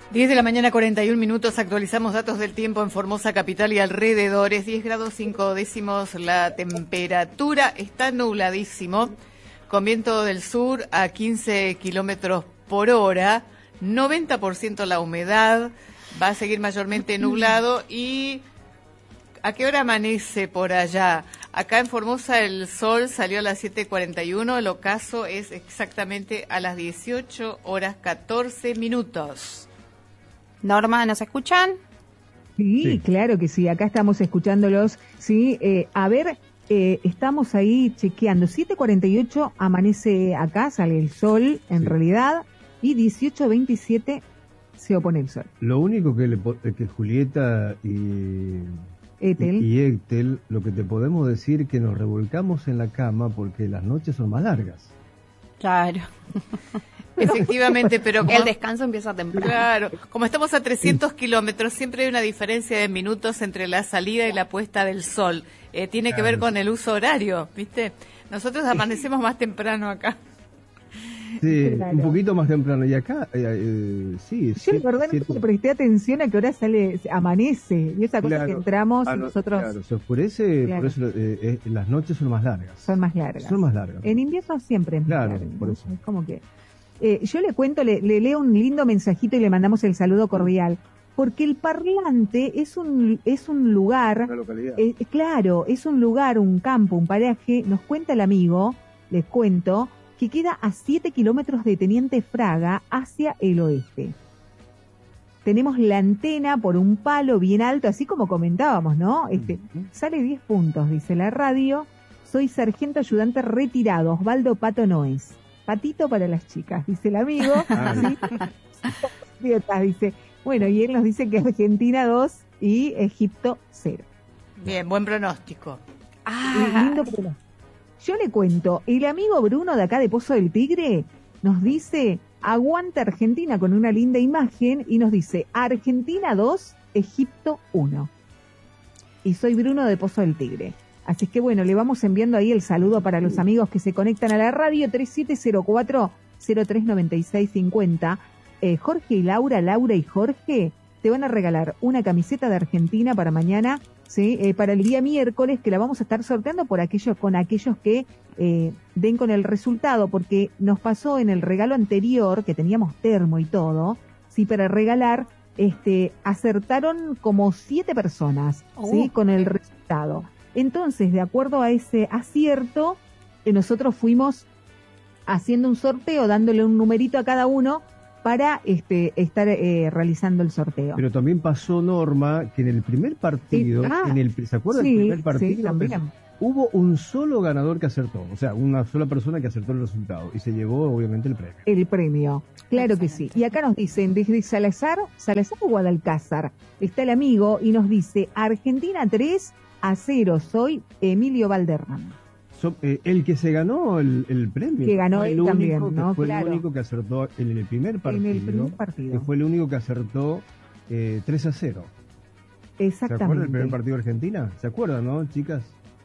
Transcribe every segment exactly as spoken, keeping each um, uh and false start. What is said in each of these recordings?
diez de la mañana, cuarenta y un minutos, actualizamos datos del tiempo en Formosa capital y alrededores. diez grados cinco décimos la temperatura, está nubladísimo, con viento del sur a quince kilómetros por hora, noventa por ciento la humedad, va a seguir mayormente nublado. ¿Y a qué hora amanece por allá? Acá en Formosa el sol salió a las siete cuarenta y uno, el ocaso es exactamente a las dieciocho horas catorce minutos. Norma, ¿nos escuchan? Sí, sí, claro que sí, acá estamos escuchándolos, sí, eh, a ver, eh, estamos ahí chequeando, siete cuarenta y ocho amanece acá, sale el sol en sí. realidad, y dieciocho veintisiete se opone el sol. Lo único que, le, que Julieta y, Ethel. y, y Ethel, lo que te podemos decir que nos revolcamos en la cama porque las noches son más largas. Claro. Efectivamente, pero como, el descanso empieza temprano. Claro, como estamos a trescientos kilómetros, siempre hay una diferencia de minutos entre la salida y la puesta del sol. Eh, tiene claro. que ver con el uso horario, ¿viste? Nosotros amanecemos más temprano acá. Sí, claro. Un poquito más temprano. Y acá, eh, eh, sí. Yo la verdad no le presté atención a qué hora sale, amanece. Y esa cosa claro. que entramos ah, no, nosotros... Claro, se oscurece, claro. por eso eh, eh, las noches son más largas. Son más largas. Son más largas. En invierno siempre es más claro, largo. por eso. Es como que... Eh, yo le cuento, le, le leo un lindo mensajito y le mandamos el saludo cordial, porque el parlante es un es un lugar, una localidad. Eh, claro, es un lugar, un campo, un paraje, nos cuenta el amigo, les cuento, que queda a siete kilómetros de Teniente Fraga hacia el oeste. Tenemos la antena por un palo bien alto, así como comentábamos, ¿no? Este, uh-huh. Sale diez puntos, dice la radio, soy sargento ayudante retirado, Osvaldo Pato Noes. Patito para las chicas, dice el amigo. Ah, ¿sí? Dice, bueno, y él nos dice que Argentina dos y Egipto cero. Bien, buen pronóstico. Ah. Lindo pronóstico. Yo le cuento, el amigo Bruno de acá de Pozo del Tigre nos dice, aguanta Argentina con una linda imagen y nos dice, Argentina dos, Egipto uno. Y soy Bruno de Pozo del Tigre. Así es que bueno, le vamos enviando ahí el saludo para los amigos que se conectan a la radio tres siete cero cuatro cero tres nueve seis cinco cero. Eh, Jorge y Laura, Laura y Jorge te van a regalar una camiseta de Argentina para mañana, ¿sí? Eh, para el día miércoles, que la vamos a estar sorteando por aquellos con aquellos que eh, den con el resultado, porque nos pasó en el regalo anterior, que teníamos termo y todo, sí, para regalar, este, acertaron como siete personas, oh. ¿sí? Con el resultado. Entonces, de acuerdo a ese acierto, eh, nosotros fuimos haciendo un sorteo, dándole un numerito a cada uno para este, estar eh, realizando el sorteo. Pero también pasó, Norma, que en el primer partido, sí, ah, en el, ¿se acuerdan sí, del primer partido? Sí, también. Hubo un solo ganador que acertó, o sea, una sola persona que acertó el resultado y se llevó, obviamente, el premio. El premio, claro que sí. Y acá nos dicen, desde Salazar, Salazar o Guadalcázar, está el amigo y nos dice, Argentina tres a cero, soy Emilio Valderrama. So, eh, el que se ganó el, el premio. Que ganó él también, que ¿no? Fue Claro. el único que acertó en el primer partido. En el primer partido. Que fue el único que acertó eh, tres a cero. Exactamente. ¿Se acuerdan del primer partido de Argentina? ¿Se acuerdan, no, chicas?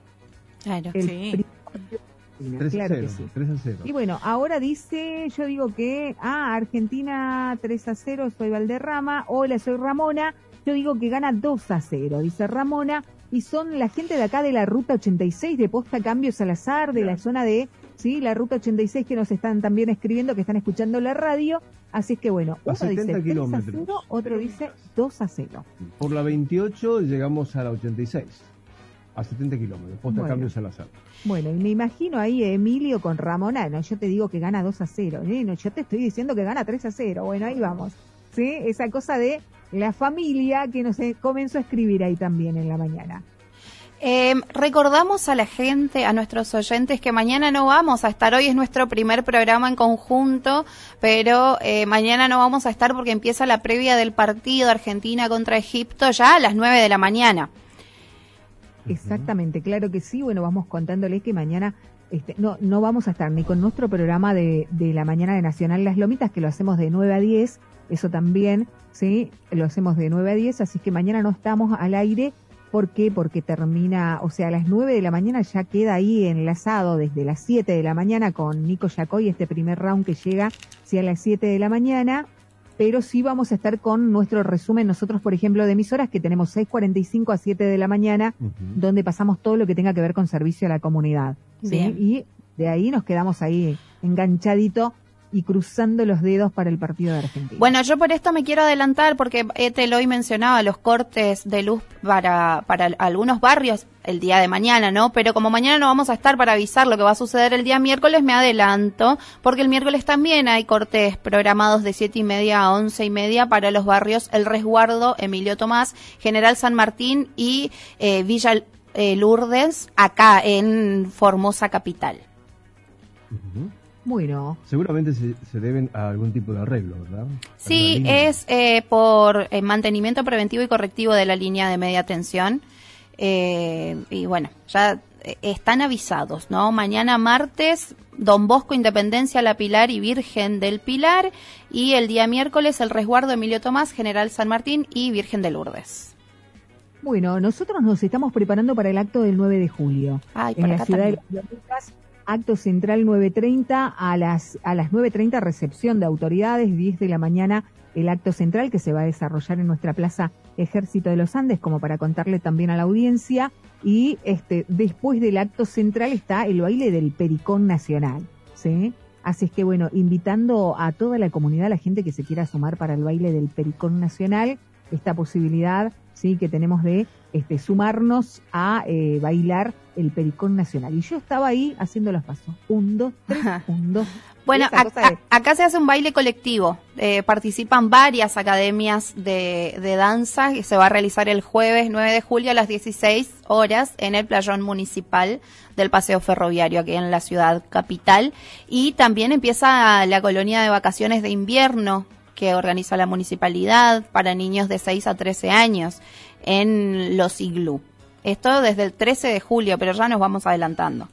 Claro, el sí. tres a cero, claro que sí. tres a cero. Y bueno, ahora dice, yo digo que, ah, Argentina tres a cero, soy Valderrama, hola, soy Ramona, yo digo que gana dos a cero, dice Ramona, y son la gente de acá de la Ruta ochenta y seis, de Posta Cambio Salazar, de la zona de, sí, la Ruta ochenta y seis, que nos están también escribiendo, que están escuchando la radio, así es que bueno, uno dice tres a cero, otro dice dos a cero. Por la veintiocho llegamos a la ochenta y seis. A setenta kilómetros, Posta bueno. Cambio Salazar. Bueno, y me imagino ahí Emilio con Ramona, no, yo te digo que gana dos a cero, ¿eh? No, yo te estoy diciendo que gana tres a cero, bueno, ahí vamos, ¿sí? Esa cosa de la familia que nos comenzó a escribir ahí también en la mañana. Eh, recordamos a la gente, a nuestros oyentes, que mañana no vamos a estar, hoy es nuestro primer programa en conjunto, pero eh, mañana no vamos a estar porque empieza la previa del partido Argentina contra Egipto ya a las nueve de la mañana. Exactamente, claro que sí. Bueno, vamos contándoles que mañana este, no no vamos a estar ni con nuestro programa de, de la mañana de Nacional Las Lomitas, que lo hacemos de nueve a diez, eso también, sí, lo hacemos de nueve a diez, así que mañana no estamos al aire. ¿Por qué? Porque termina, o sea, a las nueve de la mañana ya queda ahí enlazado desde las siete de la mañana con Nico Yacoy, este primer round que llega, sí, a las siete de la mañana. pero sí vamos a estar con nuestro resumen nosotros, por ejemplo, de emisoras que tenemos seis cuarenta y cinco a siete de la mañana, uh-huh. donde pasamos todo lo que tenga que ver con servicio a la comunidad. ¿sí? Y de ahí nos quedamos ahí enganchadito y cruzando los dedos para el partido de Argentina. Bueno, yo por esto me quiero adelantar porque Ethel hoy mencionaba los cortes de luz para, para algunos barrios el día de mañana, ¿no? Pero como mañana no vamos a estar para avisar lo que va a suceder el día miércoles, me adelanto, porque el miércoles también hay cortes programados de siete y media a once y media para los barrios El Resguardo, Emilio Tomás, General San Martín y eh, Villa eh, Lourdes, acá en Formosa Capital. Uh-huh. Bueno. Seguramente se, se deben a algún tipo de arreglo, ¿verdad? Sí, es eh, por eh, mantenimiento preventivo y correctivo de la línea de media tensión. Eh, y bueno, ya eh, están avisados, ¿no? Mañana martes, Don Bosco, Independencia, La Pilar y Virgen del Pilar. Y el día miércoles, El Resguardo, Emilio Tomás, General San Martín y Virgen de Lourdes. Bueno, nosotros nos estamos preparando para el acto del nueve de julio. Ay, en la ciudad también. de Las Piedras. Acto central nueve treinta, a las a las nueve treinta recepción de autoridades, diez de la mañana el acto central que se va a desarrollar en nuestra plaza Ejército de los Andes, como para contarle también a la audiencia, y este después del acto central está el baile del Pericón Nacional, ¿sí? Así es que bueno, invitando a toda la comunidad, a la gente que se quiera sumar para el baile del Pericón Nacional, esta posibilidad, sí, que tenemos de este sumarnos a eh, bailar el Pericón Nacional. Y yo estaba ahí haciendo los pasos. Un, dos, tres, un, dos. Bueno, acá, de... acá se hace un baile colectivo. Eh, participan varias academias de, de danza y se va a realizar el jueves nueve de julio a las dieciséis horas en el playón municipal del Paseo Ferroviario aquí en la ciudad capital. Y también empieza la colonia de vacaciones de invierno que organiza la municipalidad para niños de seis a trece años en los iglú. Esto desde el trece de julio, pero ya nos vamos adelantando.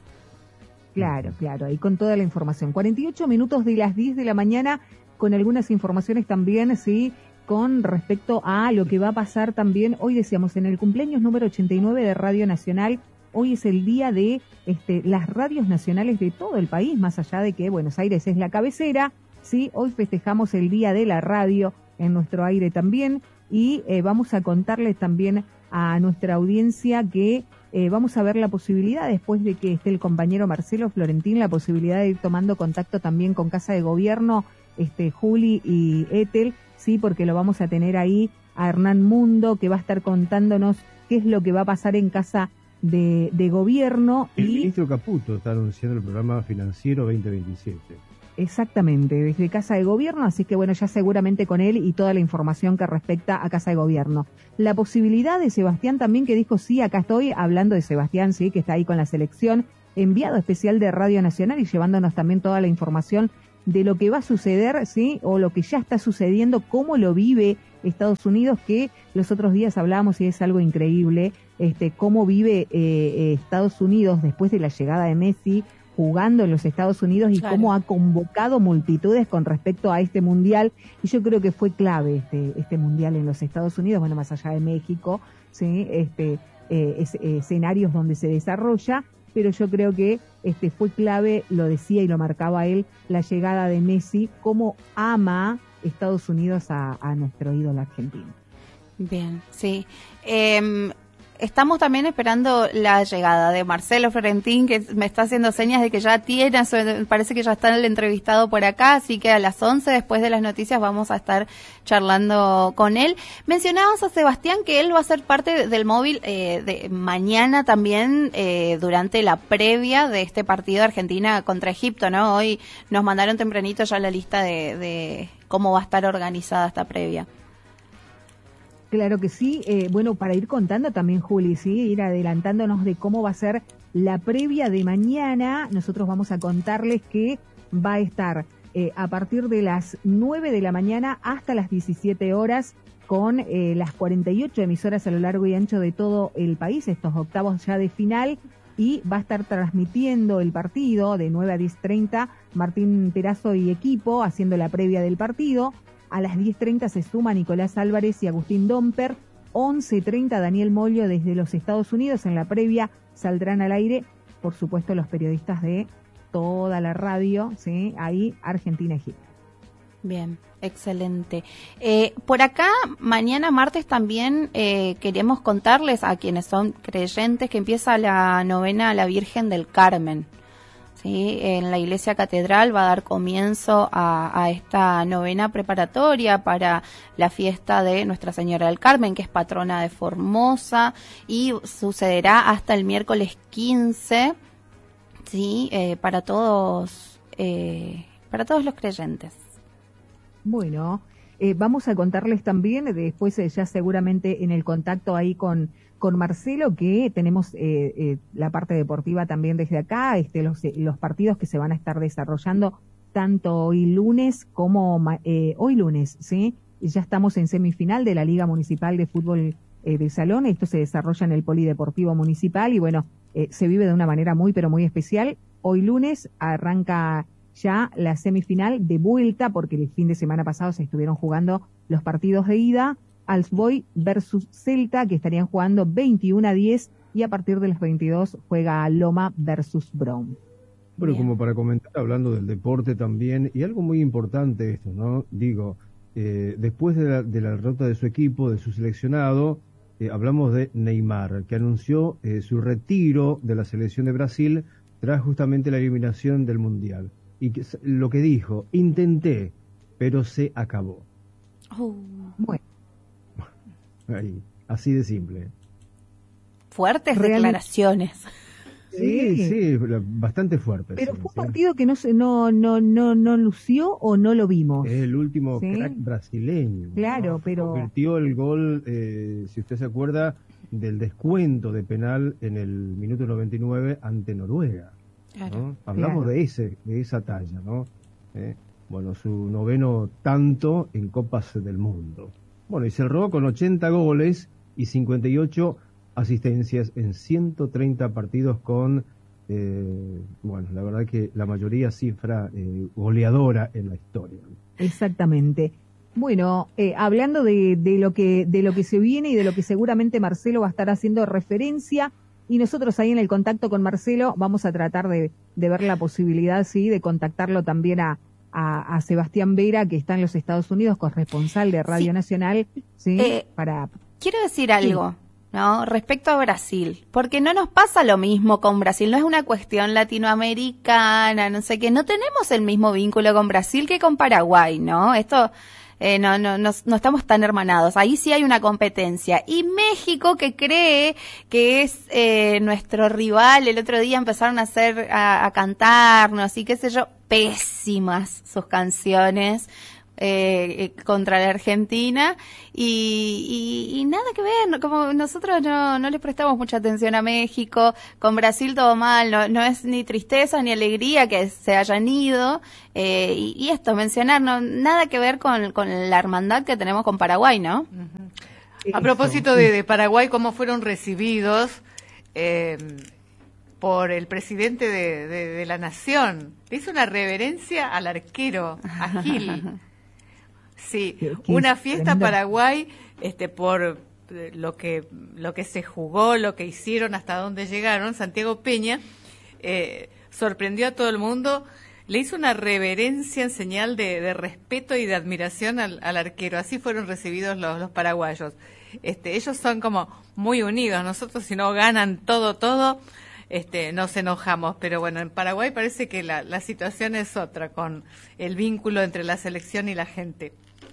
Claro, claro, ahí con toda la información. cuarenta y ocho minutos de las diez de la mañana, con algunas informaciones también, sí, con respecto a lo que va a pasar también. Hoy decíamos, en el cumpleaños número ochenta y nueve de Radio Nacional, hoy es el día de este, las radios nacionales de todo el país, más allá de que Buenos Aires es la cabecera, sí, hoy festejamos el Día de la Radio en nuestro aire también, y eh, vamos a contarles también a nuestra audiencia que eh, vamos a ver la posibilidad, después de que esté el compañero Marcelo Florentín, la posibilidad de ir tomando contacto también con Casa de Gobierno, este Juli y Ethel, sí, porque lo vamos a tener ahí a Hernán Mundo, que va a estar contándonos qué es lo que va a pasar en Casa de, de Gobierno. El y ministro Caputo está anunciando el programa financiero veinte veintisiete. Exactamente, desde Casa de Gobierno, así que bueno, ya seguramente con él y toda la información que respecta a Casa de Gobierno. La posibilidad de Sebastián también, que dijo, sí, acá estoy hablando de Sebastián, sí, que está ahí con la selección, enviado especial de Radio Nacional y llevándonos también toda la información de lo que va a suceder, sí, o lo que ya está sucediendo, cómo lo vive Estados Unidos, que los otros días hablábamos y es algo increíble, este, cómo vive eh, eh, Estados Unidos después de la llegada de Messi, jugando en los Estados Unidos y claro, cómo ha convocado multitudes con respecto a este mundial, y yo creo que fue clave este este mundial en los Estados Unidos, bueno, más allá de México, sí, este eh, es, eh, escenarios donde se desarrolla, pero yo creo que este fue clave, lo decía y lo marcaba él, la llegada de Messi, cómo ama Estados Unidos a, a nuestro ídolo argentino. Bien, sí. Eh, Estamos también esperando la llegada de Marcelo Florentín, que me está haciendo señas de que ya tiene, parece que ya está el entrevistado por acá, así que a las once, después de las noticias, vamos a estar charlando con él. Mencionabas a Sebastián que él va a ser parte del móvil eh, de mañana también, eh, durante la previa de este partido de Argentina contra Egipto, ¿no? Hoy nos mandaron tempranito ya la lista de, de cómo va a estar organizada esta previa. Claro que sí, eh, bueno, para ir contando también, Juli, sí, ir adelantándonos de cómo va a ser la previa de mañana, nosotros vamos a contarles que va a estar eh, a partir de las nueve de la mañana hasta las diecisiete horas con eh, las cuarenta y ocho emisoras a lo largo y ancho de todo el país, estos octavos ya de final, y va a estar transmitiendo el partido de nueve a diez treinta, Martín Perazo y equipo haciendo la previa del partido. A las diez treinta se suma Nicolás Álvarez y Agustín Domper. once treinta Daniel Mollo desde los Estados Unidos. En la previa saldrán al aire, por supuesto, los periodistas de toda la radio, ¿sí? Ahí, Argentina-Egipto. Bien, excelente. Eh, por acá, mañana martes también eh, queremos contarles a quienes son creyentes que empieza la novena a la Virgen del Carmen. ¿Sí? En la Iglesia Catedral va a dar comienzo a, a esta novena preparatoria para la fiesta de Nuestra Señora del Carmen, que es patrona de Formosa, y sucederá hasta el miércoles quince, ¿sí? eh, para todos, eh, para todos los creyentes. Bueno, eh, vamos a contarles también, después eh, ya seguramente en el contacto ahí con, con Marcelo, que tenemos eh, eh, la parte deportiva también desde acá, este, los, eh, los partidos que se van a estar desarrollando tanto hoy lunes como eh, hoy lunes, ¿sí? Ya estamos en semifinal de la Liga Municipal de Fútbol eh, de Salón, esto se desarrolla en el Polideportivo Municipal y bueno, eh, se vive de una manera muy pero muy especial. Hoy lunes arranca ya la semifinal de vuelta, porque el fin de semana pasado se estuvieron jugando los partidos de ida, Alsboy versus Celta, que estarían jugando veintiuno a diez, y a partir de los veintidós juega Loma versus Brown. Bueno, como para comentar, hablando del deporte también, y algo muy importante esto, ¿no? Digo, eh, después de la, de la derrota de su equipo, de su seleccionado, eh, hablamos de Neymar, que anunció eh, su retiro de la selección de Brasil tras justamente la eliminación del Mundial. Y que, lo que dijo, intenté, pero se acabó. Oh. Bueno. Ahí, así de simple. Fuertes Realmente. declaraciones. Sí, sí, sí, bastante fuerte. Pero sí, fue un sí. partido que no se, no, no, no, no lució o no lo vimos. Es el último ¿Sí? crack brasileño. Claro, ¿no? pero Convirtió el gol, eh, si usted se acuerda, del descuento de penal en el minuto noventa y nueve ante Noruega. Claro, ¿no? Hablamos claro. de ese, de esa talla, ¿no? Eh, bueno, su noveno tanto en Copas del Mundo. Bueno, y cerró con ochenta goles y cincuenta y ocho asistencias en ciento treinta partidos con, eh, bueno, la verdad que la mayoría cifra eh, goleadora en la historia. Exactamente. Bueno, eh, hablando de, de lo que de lo que se viene y de lo que seguramente Marcelo va a estar haciendo referencia, y nosotros ahí en el contacto con Marcelo vamos a tratar de, de ver la posibilidad, sí, de contactarlo también a, a, a Sebastián Vera, que está en los Estados Unidos, corresponsal de Radio sí. Nacional, sí, eh, para. Quiero decir algo. Sí. ¿No? Respecto a Brasil, porque no nos pasa lo mismo con Brasil, no es una cuestión latinoamericana, no sé qué, no tenemos el mismo vínculo con Brasil que con Paraguay, ¿no? Esto, eh, no, no, no, no estamos tan hermanados, ahí sí hay una competencia. Y México, que cree que es eh, nuestro rival, el otro día empezaron a hacer, a, a cantarnos y qué sé yo, pésimas sus canciones, Eh, eh, contra la Argentina y, y, y nada que ver, como nosotros no, no le prestamos mucha atención a México, con Brasil todo mal, no, no es ni tristeza ni alegría que se hayan ido, eh, y, y esto, mencionar, no, nada que ver con, con la hermandad que tenemos con Paraguay, ¿no? Uh-huh. A propósito de, de Paraguay, ¿cómo fueron recibidos eh, por el presidente de, de, de la nación? Le hizo una reverencia al arquero, a Gil. Sí, una fiesta en Paraguay, este, por lo que lo que se jugó, lo que hicieron, hasta dónde llegaron. Santiago Peña eh, sorprendió a todo el mundo, le hizo una reverencia en señal de, de respeto y de admiración al, al arquero. Así fueron recibidos los, los paraguayos. Este, ellos son como muy unidos. Nosotros, si no ganan todo, todo, este, nos enojamos. Pero bueno, en Paraguay parece que la, la situación es otra, con el vínculo entre la selección y la gente.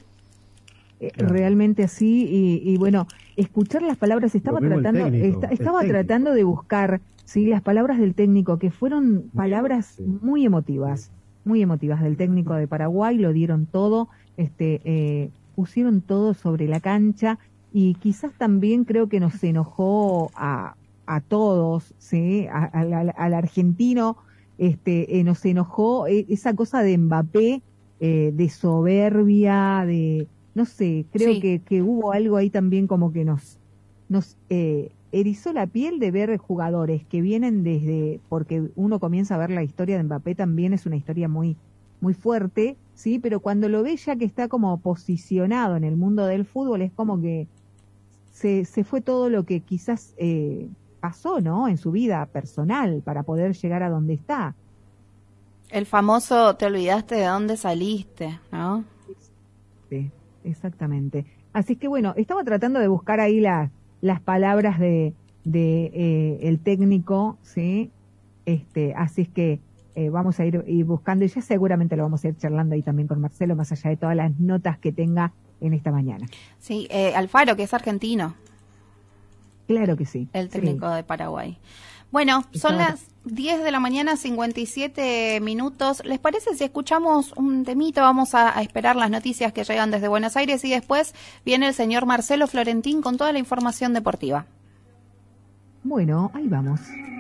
Realmente así, y, y bueno, escuchar las palabras, estaba tratando técnico, esta, estaba tratando de buscar, sí, las palabras del técnico, que fueron palabras sí. muy emotivas, muy emotivas del técnico de Paraguay, lo dieron todo, este, eh, pusieron todo sobre la cancha, y quizás también creo que nos enojó a, a todos, sí, a, a, a, al argentino, este, eh, nos enojó eh, esa cosa de Mbappé, eh, de soberbia, de no sé, creo sí. que, que hubo algo ahí también como que nos, nos eh, erizó la piel de ver jugadores que vienen desde, porque uno comienza a ver la historia de Mbappé, también es una historia muy, muy fuerte, sí, pero cuando lo ve ya que está como posicionado en el mundo del fútbol, es como que se, se fue todo lo que quizás eh, pasó, ¿no? En su vida personal para poder llegar a donde está. El famoso, te olvidaste de dónde saliste, ¿no? Sí, exactamente. Así que bueno, estamos tratando de buscar ahí la, las palabras de, de eh, el técnico, ¿sí? Este, así es que eh, vamos a ir, ir buscando y ya seguramente lo vamos a ir charlando ahí también con Marcelo, más allá de todas las notas que tenga en esta mañana. Sí, eh, Alfaro, que es argentino. Claro que sí. El técnico sí. de Paraguay. Bueno, son Estaba... las diez de la mañana, cincuenta y siete minutos. ¿Les parece si escuchamos un temito? Vamos a, a esperar las noticias que llegan desde Buenos Aires y después viene el señor Marcelo Florentín con toda la información deportiva. Bueno, ahí vamos.